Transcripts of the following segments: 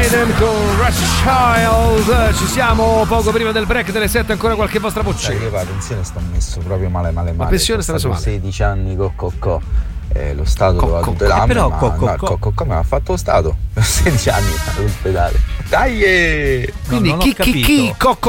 Maiden con Rush Child. Ci siamo poco prima del break delle 7. Ancora qualche vostra voce? Io la pensione sto messo proprio male. La pensione sta messo male. 16 anni con lo Stato doveva tutelarmi, però mi ha fatto lo Stato per 16 anni all'ospedale. Dai! Quindi chi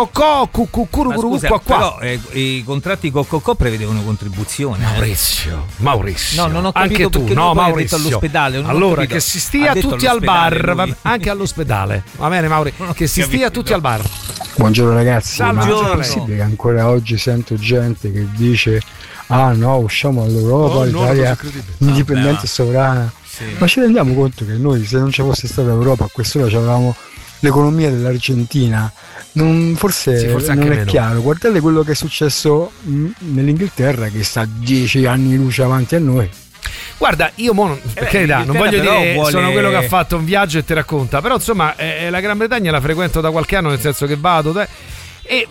però i contratti Cococò prevedevano contribuzione. Maurizio. No, non ho capito anche tu, perché no, poi ha Maurizio. detto all'ospedale. Allora che si stia tutti al bar, anche all'ospedale. Va bene, Maurizio, che si stia tutti al bar. Buongiorno ragazzi, ma Buongiorno. è possibile che ancora oggi sento gente che dice ah no, usciamo dall'Europa, l'Italia indipendente e sovrana. Sì. Ma ci rendiamo conto che noi, se non ci fosse stata l'Europa, a quest'ora avevamo l'economia dell'Argentina? Forse anche non è meno. chiaro. Guardate quello che è successo nell'Inghilterra, che sta 10 anni luce avanti a noi. Guarda, io per carità, non voglio dire sono quello che ha fatto un viaggio e ti racconta, però insomma la Gran Bretagna la frequento da qualche anno, nel senso che vado e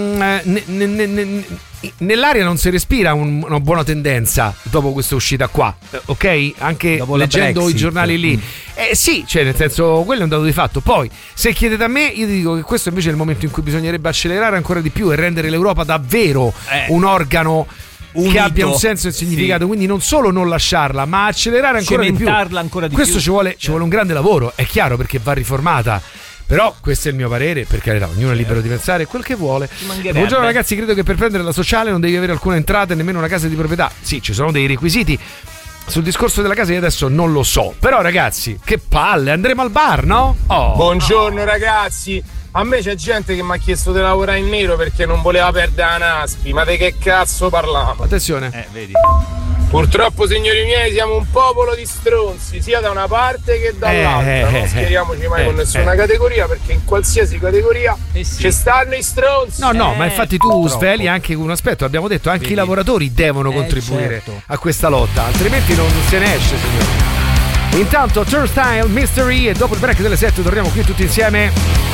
nell'aria non si respira una buona tendenza dopo questa uscita qua, ok? Anche dopo la leggendo Brexit. i giornali lì. Sì, cioè nel senso, quello è un dato di fatto. Poi, se chiedete a me, io ti dico che questo invece è il momento in cui bisognerebbe accelerare ancora di più e rendere l'Europa davvero un organo unito, che abbia un senso e un significato, quindi non solo non lasciarla, ma accelerare ancora di più. Ancora di Questo più. ci vuole un grande lavoro, è chiaro, perché va riformata. Però questo è il mio parere, per carità, ognuno è libero di pensare quel che vuole. Buongiorno ragazzi, credo che per prendere la sociale non devi avere alcuna entrata e nemmeno una casa di proprietà. Sì, ci sono dei requisiti. Sul discorso della casa io adesso non lo so. Però ragazzi, che palle, andremo al bar, no? Buongiorno ragazzi. A me c'è gente che mi ha chiesto di lavorare in nero perché non voleva perdere la Naspi. Ma di che cazzo parliamo? Attenzione. Vedi. Purtroppo, signori miei, siamo un popolo di stronzi, sia da una parte che dall'altra. Non schieriamoci mai con nessuna categoria, perché in qualsiasi categoria ci stanno i stronzi. No, ma infatti tu sveli anche un aspetto, abbiamo detto, anche i lavoratori devono contribuire a questa lotta, altrimenti non se ne esce, signori. Intanto Turnstile Mystery, e dopo il break delle 7 torniamo qui tutti insieme